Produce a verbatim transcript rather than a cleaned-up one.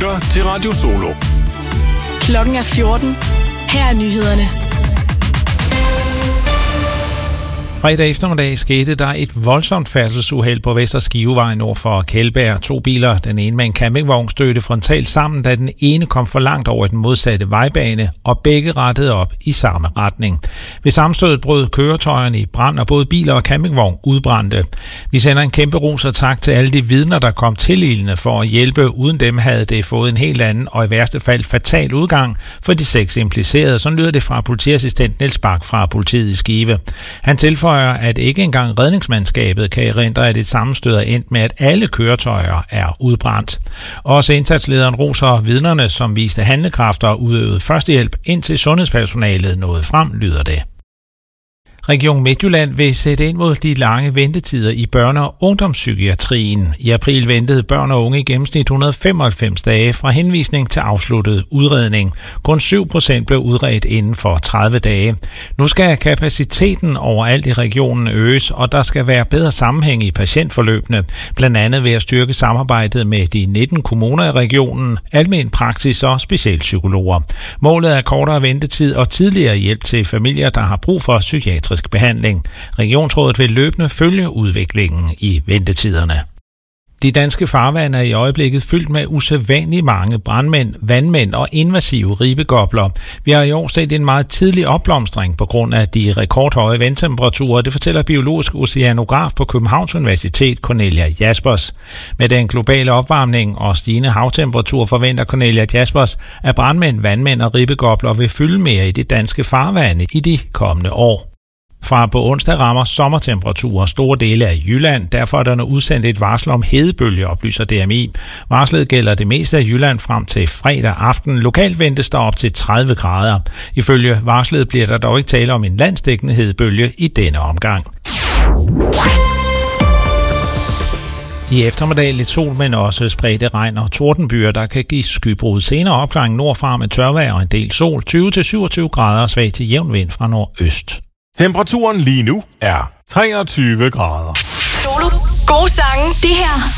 lytter til Radio Solo. Klokken er fjorten. Her er nyhederne. Fredag eftermiddag skete der et voldsomt færdselsuheld på Vester Skivevej nord for Kjeldbjerg. To biler, den ene med en campingvogn, stødte frontalt sammen, da den ene kom for langt over den modsatte vejbane, og begge rettede op i samme retning. Ved sammenstødet brød køretøjerne i brand, og både biler og campingvogn udbrændte. Vi sender en kæmpe ros og tak til alle de vidner, der kom til ilene for at hjælpe. Uden dem havde det fået en helt anden og i værste fald fatal udgang for de seks implicerede. Sådan lyder det fra politiassistent Niels Bak fra politiet i Skive. Han tilføjer, at ikke engang redningsmandskabet kan erindre, at et sammenstød er endt med, at alle køretøjer er udbrændt. Også indsatslederen roser vidnerne, som viste handlekraft og udøvede førstehjælp, indtil sundhedspersonalet nåede frem, lyder det. Region Midtjylland vil sætte ind mod de lange ventetider i børne- og ungdomspsykiatrien. I april ventede børn og unge i gennemsnit et hundrede og femoghalvfems dage fra henvisning til afsluttet udredning. Kun syv procent blev udredt inden for tredive dage. Nu skal kapaciteten overalt i regionen øges, og der skal være bedre sammenhæng i patientforløbene, blandt andet ved at styrke samarbejdet med de nitten kommuner i regionen, almen praksis og specialpsykologer. Målet er kortere ventetid og tidligere hjælp til familier, der har brug for psykiatrisk behandling. Regionsrådet vil løbende følge udviklingen i ventetiderne. De danske farvande er i øjeblikket fyldt med usædvanligt mange brandmænd, vandmænd og invasive ribegopler. Vi har i år set en meget tidlig opblomstring på grund af de rekordhøje vandtemperaturer. Det fortæller biologisk oceanograf på Københavns Universitet, Cornelia Jaspers. Med den globale opvarmning og stigende havtemperatur forventer Cornelia Jaspers, at brandmænd, vandmænd og ribegopler vil fylde mere i det danske farvande i de kommende år. Fra på onsdag rammer sommertemperaturer store dele af Jylland. Derfor er der nu udsendt et varsel om hedebølge, oplyser D M I. Varslet gælder det meste af Jylland frem til fredag aften. Lokalt ventes der op til tredive grader. Ifølge varslet bliver der dog ikke tale om en landsdækkende hedebølge i denne omgang. I eftermiddag lidt sol, men også spredte regn og tordenbyer, der kan give skybrud. Senere opklaring nordfra med tørvejr og en del sol. tyve til syvogtyve grader, svag til jævn vind fra nordøst. Temperaturen lige nu er treogtyve grader. Solo. Gode sange. Det her